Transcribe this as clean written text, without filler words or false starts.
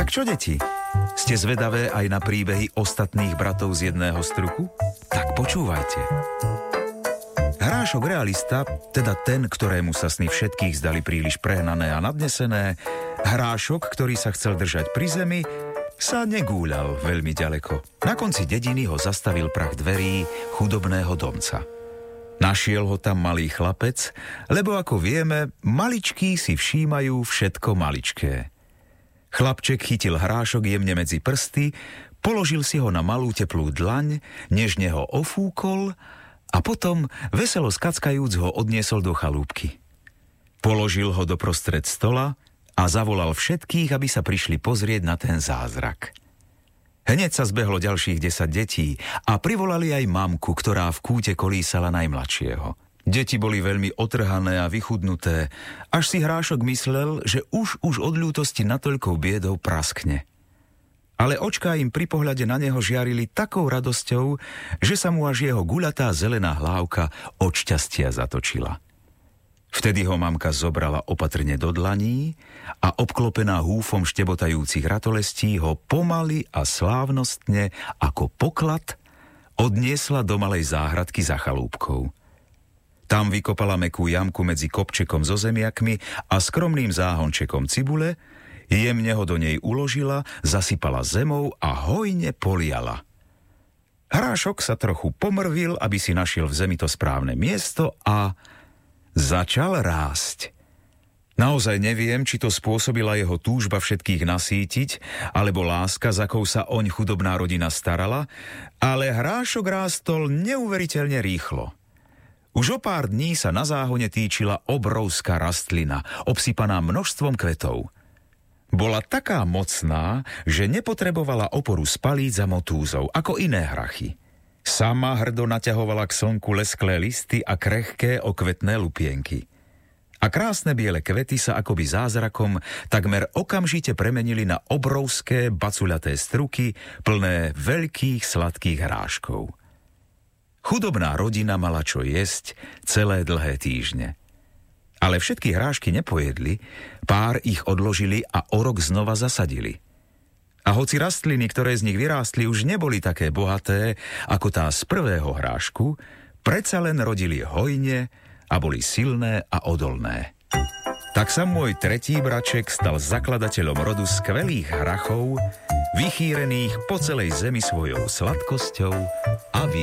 Tak čo, deti? Ste zvedavé aj na príbehy ostatných bratov z jedného struku? Tak počúvajte. Hrášok realista, teda ten, ktorému sa sny všetkých zdali príliš prehnané a nadnesené, hrášok, ktorý sa chcel držať pri zemi, sa negúľal veľmi ďaleko. Na konci dediny ho zastavil prach dverí chudobného domca. Našiel ho tam malý chlapec, lebo ako vieme, maličkí si všímajú všetko maličké. Chlapček chytil hrášok jemne medzi prsty, položil si ho na malú teplú dlaň, nežne ho ofúkol a potom, veselo skackajúc, ho odniesol do chalúbky. Položil ho doprostred stola a zavolal všetkých, aby sa prišli pozrieť na ten zázrak. Hneď sa zbehlo ďalších 10 detí a privolali aj mamku, ktorá v kúte kolísala najmladšieho. Deti boli veľmi otrhané a vychudnuté, až si hrášok myslel, že už od ľútosti natoľkou biedou praskne. Ale očká im pri pohľade na neho žiarili takou radosťou, že sa mu až jeho guľatá zelená hlávka od šťastia zatočila. Vtedy ho mamka zobrala opatrne do dlaní a obklopená húfom štebotajúcich ratolestí ho pomaly a slávnostne ako poklad odniesla do malej záhradky za chalúbkou. Tam vykopala mäkkú jamku medzi kopčekom so zemiakmi a skromným záhončekom cibule, jemne ho do nej uložila, zasypala zemou a hojne poliala. Hrášok sa trochu pomrvil, aby si našiel v zemi to správne miesto a začal rásť. Naozaj neviem, či to spôsobila jeho túžba všetkých nasýtiť, alebo láska, za akou sa oň chudobná rodina starala, ale hrášok rástol neuveriteľne rýchlo. Už o pár dní sa na záhone týčila obrovská rastlina, obsypaná množstvom kvetov. Bola taká mocná, že nepotrebovala oporu z palíc a motúzov, ako iné hrachy. Sama hrdo naťahovala k slnku lesklé listy a krehké okvetné lupienky. A krásne biele kvety sa akoby zázrakom takmer okamžite premenili na obrovské bacuľaté struky, plné veľkých sladkých hráškov. Chudobná rodina mala čo jesť celé dlhé týždne. Ale všetky hrášky nepojedli, pár ich odložili a o rok znova zasadili. A hoci rastliny, ktoré z nich vyrástli, už neboli také bohaté ako tá z prvého hrášku, predsa len rodili hojne a boli silné a odolné. Tak sa môj tretí braček stal zakladateľom rodu skvelých hrachov, vychýrených po celej zemi svojou sladkosťou a